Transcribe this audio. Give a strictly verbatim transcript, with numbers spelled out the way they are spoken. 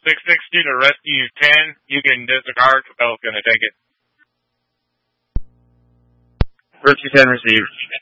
six sixty to rescue ten. You can disregard. Capel's going to take it. Rescue ten received.